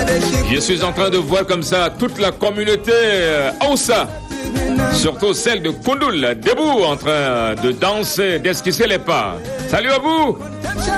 Je suis en train de voir comme ça toute la communauté Hausa, surtout celle de Koundoul, debout en train de danser, d'esquisser les pas. Salut à vous!